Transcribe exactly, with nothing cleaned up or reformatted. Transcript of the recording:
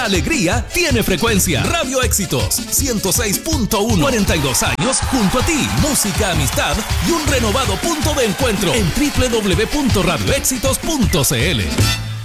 Alegría tiene frecuencia. Radio Éxitos ciento seis punto uno. cuarenta y dos años junto a ti. Música, amistad y un renovado punto de encuentro en doble u doble u doble u punto radio éxitos punto c l.